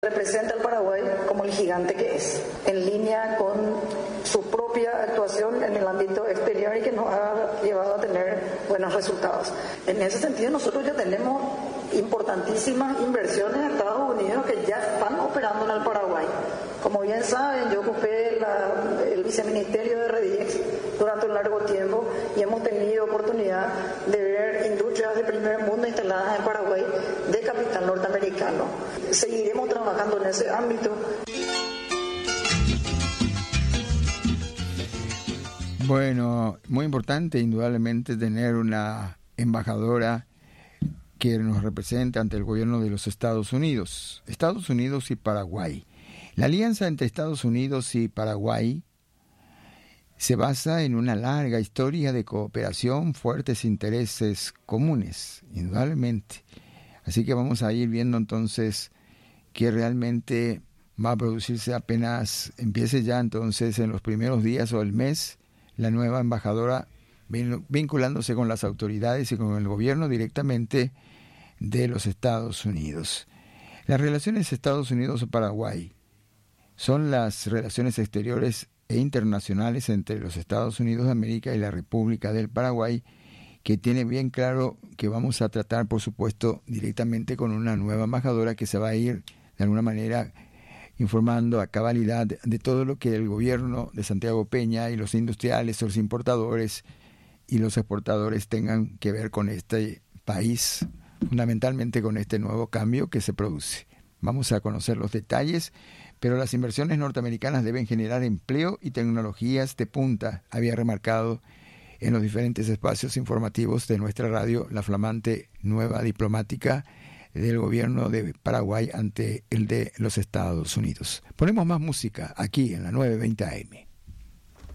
Representa al Paraguay como el gigante que es, en línea con su propia actuación en el ámbito exterior y que nos ha llevado a tener buenos resultados. En ese sentido, nosotros ya tenemos importantísimas inversiones de Estados Unidos que ya están operando en el Paraguay. Como bien saben, yo ocupé el viceministerio de REDIEX durante un largo tiempo y hemos tenido oportunidad de ver industrias de primer mundo instaladas en Paraguay de capital norteamericano. Seguiremos trabajando en ese ámbito. Bueno, muy importante indudablemente tener una embajadora que nos represente ante el gobierno de los Estados Unidos y Paraguay. La alianza entre Estados Unidos y Paraguay se basa en una larga historia de cooperación, fuertes intereses comunes, indudablemente. Así que vamos a ir viendo entonces que realmente va a producirse apenas empiece ya entonces en los primeros días o del mes la nueva embajadora vinculándose con las autoridades y con el gobierno directamente de los Estados Unidos. Las relaciones Estados Unidos-Paraguay son las relaciones exteriores e internacionales entre los Estados Unidos de América y la República del Paraguay, que tiene bien claro que vamos a tratar, por supuesto, directamente con una nueva embajadora que se va a ir, de alguna manera, informando a cabalidad de todo lo que el gobierno de Santiago Peña y los industriales, los importadores y los exportadores tengan que ver con este país, fundamentalmente con este nuevo cambio que se produce. Vamos a conocer los detalles, pero las inversiones norteamericanas deben generar empleo y tecnologías de punta, había remarcado en los diferentes espacios informativos de nuestra radio la flamante nueva diplomática del gobierno de Paraguay ante el de los Estados Unidos. Ponemos más música aquí en la 920 AM.